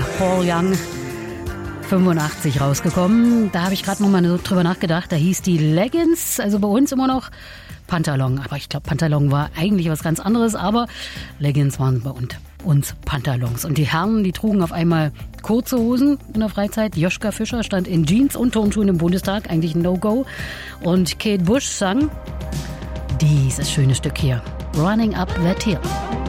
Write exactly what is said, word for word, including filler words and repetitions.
Paul Young, fünfundachtzig rausgekommen. Da habe ich gerade noch mal so drüber nachgedacht. Da hieß die Leggings, also bei uns immer noch Pantalon. Aber ich glaube, Pantalon war eigentlich was ganz anderes. Aber Leggings waren bei uns, uns Pantalons. Und die Herren, die trugen auf einmal kurze Hosen in der Freizeit. Joschka Fischer stand in Jeans und Turnschuhen im Bundestag. Eigentlich ein No-Go. Und Kate Bush sang dieses schöne Stück hier. Running Up That Hill.